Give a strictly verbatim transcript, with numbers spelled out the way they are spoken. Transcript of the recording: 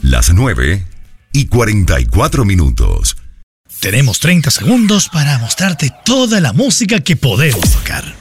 Las nueve y cuarenta y cuatro minutos. Tenemos treinta segundos para mostrarte toda la música que podemos tocar.